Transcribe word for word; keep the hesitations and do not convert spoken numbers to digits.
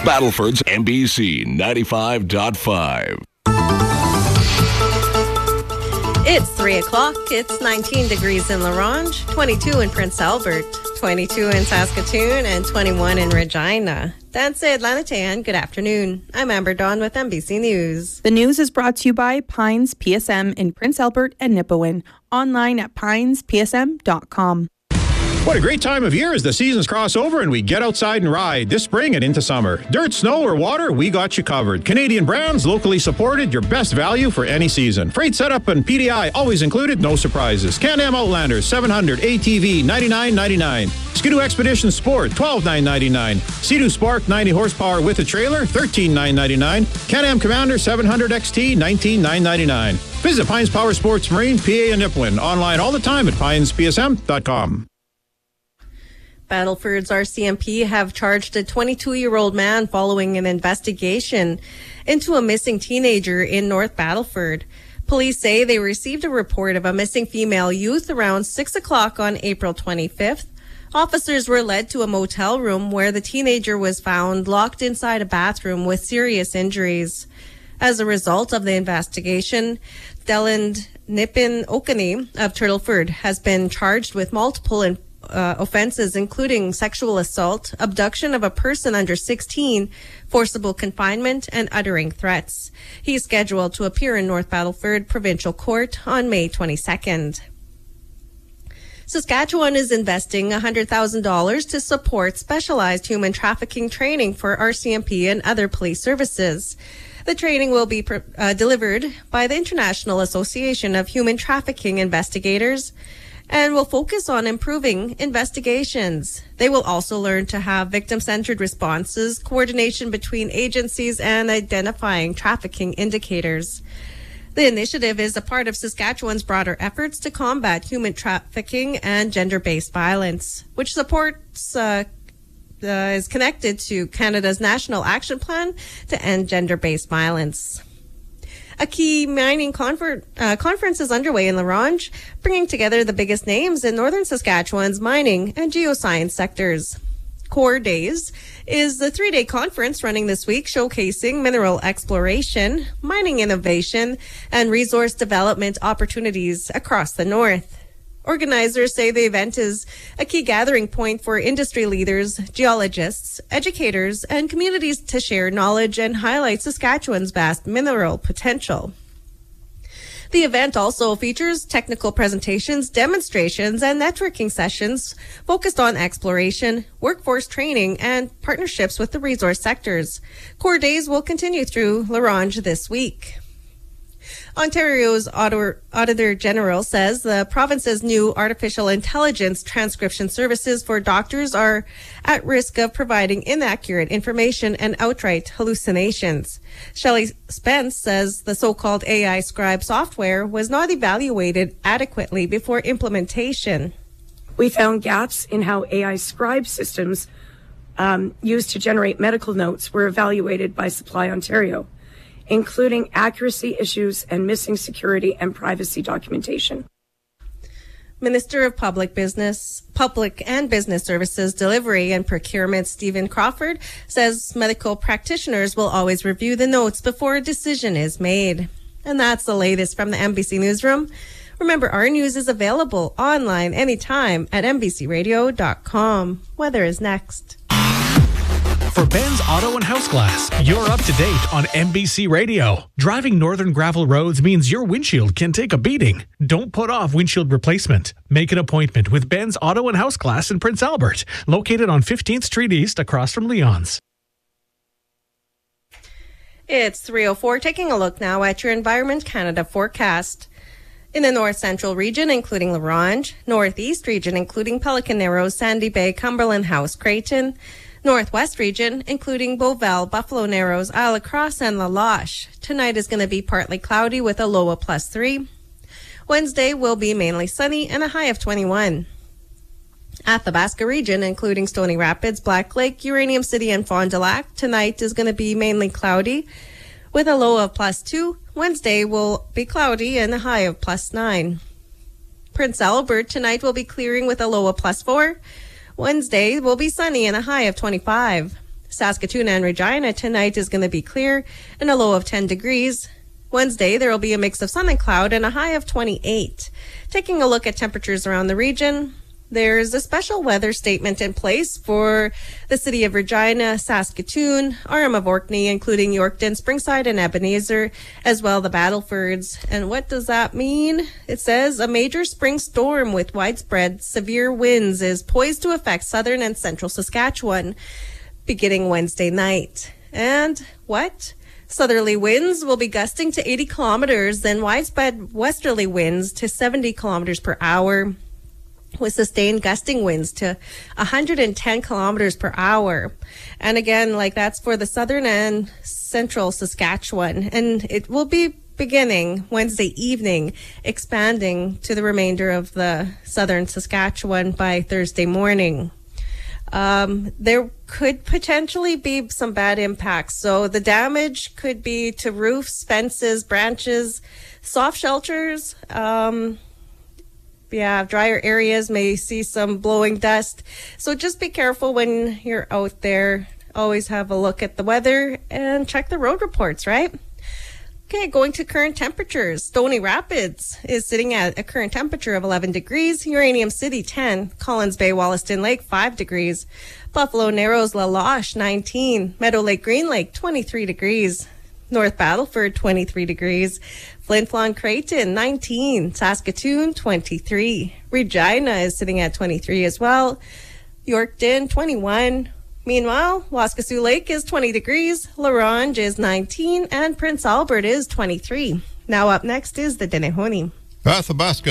Battleford's M B C ninety-five point five. It's three o'clock. It's nineteen degrees in La Ronge, twenty-two in Prince Albert, twenty-two in Saskatoon, and twenty-one in Regina. That's it, Lanatan. Good afternoon. I'm Amber Dawn with M B C News. The news is brought to you by Pines P S M in Prince Albert and Nipawin. Online at pines p s m dot com. What a great time of year as the seasons cross over and we get outside and ride this spring and into summer. Dirt, snow, or water, we got you covered. Canadian brands, locally supported, your best value for any season. Freight setup and P D I always included, no surprises. Can-Am Outlander seven hundred A T V ninety-nine ninety-nine. Ski-Doo Expedition Sport twelve nine ninety-nine. Sea-Doo Spark ninety horsepower with a trailer thirteen nine ninety-nine. Can-Am Commander seven hundred X T nineteen nine ninety-nine. Visit Pines Power Sports Marine, P A and Nipawin. Online all the time at pines p s m dot com. Battleford's R C M P have charged a twenty-two-year-old man following an investigation into a missing teenager in North Battleford. Police say they received a report of a missing female youth around six o'clock on April twenty-fifth. Officers were led to a motel room where the teenager was found locked inside a bathroom with serious injuries. As a result of the investigation, Deland Nipin Okani of Turtleford has been charged with multiple in- Uh, offenses, including sexual assault, abduction of a person under sixteen, forcible confinement, and uttering threats. He's scheduled to appear in North Battleford Provincial Court on May twenty-second. Saskatchewan is investing one hundred thousand dollars to support specialized human trafficking training for R C M P and other police services. The training will be uh, delivered by the International Association of Human Trafficking Investigators and will focus on improving investigations. They will also learn to have victim-centered responses, coordination between agencies, and identifying trafficking indicators. The initiative is a part of Saskatchewan's broader efforts to combat human trafficking and gender-based violence, which supports uh, uh, is connected to Canada's National Action Plan to End Gender-Based Violence. A key mining confer- uh, conference is underway in La Ronge, bringing together the biggest names in northern Saskatchewan's mining and geoscience sectors. Core Days is the three-day conference running this week, showcasing mineral exploration, mining innovation, and resource development opportunities across the north. Organizers say the event is a key gathering point for industry leaders, geologists, educators, and communities to share knowledge and highlight Saskatchewan's vast mineral potential. The event also features technical presentations, demonstrations, and networking sessions focused on exploration, workforce training, and partnerships with the resource sectors. Core Days will continue through La Ronge this week. Ontario's Auditor General says the province's new artificial intelligence transcription services for doctors are at risk of providing inaccurate information and outright hallucinations. Shelley Spence says the so-called A I scribe software was not evaluated adequately before implementation. We found gaps in how A I scribe systems um, used to generate medical notes were evaluated by Supply Ontario, including accuracy issues and missing security and privacy documentation. Minister of Public Business, Public and Business Services Delivery and Procurement Stephen Crawford says medical practitioners will always review the notes before a decision is made. And that's the latest from the M B C Newsroom. Remember, our news is available online anytime at m b c radio dot com. Weather is next. For Ben's Auto and House Glass, you're up to date on M B C Radio. Driving northern gravel roads means your windshield can take a beating. Don't put off windshield replacement. Make an appointment with Ben's Auto and House Glass in Prince Albert, located on fifteenth Street East across from Leon's. It's three oh four, taking a look now at your Environment Canada forecast. In the north central region, including La Ronge, northeast region, including Pelican Narrows, Sandy Bay, Cumberland House, Creighton, northwest region, including Beauval, Buffalo Narrows, Isle Cross, and La Loche. Tonight is going to be partly cloudy with a low of plus three. Wednesday will be mainly sunny and a high of twenty-one. Athabasca region, including Stony Rapids, Black Lake, Uranium City, and Fond du Lac, tonight is going to be mainly cloudy with a low of plus two. Wednesday will be cloudy and a high of plus nine. Prince Albert tonight will be clearing with a low of plus four. Wednesday will be sunny and a high of twenty-five. Saskatoon and Regina tonight is going to be clear and a low of ten degrees. Wednesday, there will be a mix of sun and cloud and a high of twenty-eight. Taking a look at temperatures around the region, there's a special weather statement in place for the city of Regina, Saskatoon, R M of Orkney, including Yorkton, Springside, and Ebenezer, as well the Battlefords. And what does that mean? It says a major spring storm with widespread severe winds is poised to affect southern and central Saskatchewan beginning Wednesday night. And what? Southerly winds will be gusting to eighty kilometers and widespread westerly winds to seventy kilometers per hour, with sustained gusting winds to one hundred ten kilometers per hour. And again, like that's for the southern and central Saskatchewan. And it will be beginning Wednesday evening, expanding to the remainder of the southern Saskatchewan by Thursday morning. Um, there could potentially be some bad impacts. So the damage could be to roofs, fences, branches, soft shelters, um, Yeah, drier areas may see some blowing dust. So just be careful when you're out there. Always have a look at the weather and check the road reports, right? Okay, going to current temperatures. Stony Rapids is sitting at a current temperature of eleven degrees. Uranium City, ten. Collins Bay, Wollaston Lake, five degrees. Buffalo Narrows, La Loche, nineteen. Meadow Lake, Green Lake, twenty-three degrees. North Battleford, twenty-three degrees. Flin Flon Creighton, nineteen. Saskatoon, twenty-three. Regina is sitting at twenty-three as well. Yorkton, twenty-one. Meanwhile, Waskesiu Lake is twenty degrees. La Ronge is nineteen. And Prince Albert is twenty-three. Now up next is the Denehoni. Athabasca